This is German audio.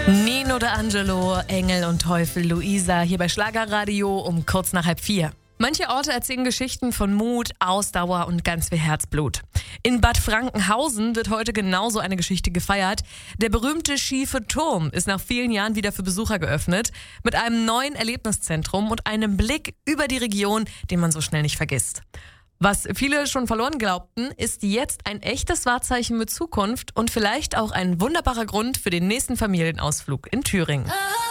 Nino D'Angelo, Engel und Teufel, Luisa, hier bei Schlagerradio um kurz nach 3:30. Manche Orte erzählen Geschichten von Mut, Ausdauer und ganz viel Herzblut. In Bad Frankenhausen wird heute genauso eine Geschichte gefeiert. Der berühmte schiefe Turm ist nach vielen Jahren wieder für Besucher geöffnet, mit einem neuen Erlebniszentrum und einem Blick über die Region, den man so schnell nicht vergisst. Was viele schon verloren glaubten, ist jetzt ein echtes Wahrzeichen mit Zukunft und vielleicht auch ein wunderbarer Grund für den nächsten Familienausflug in Thüringen.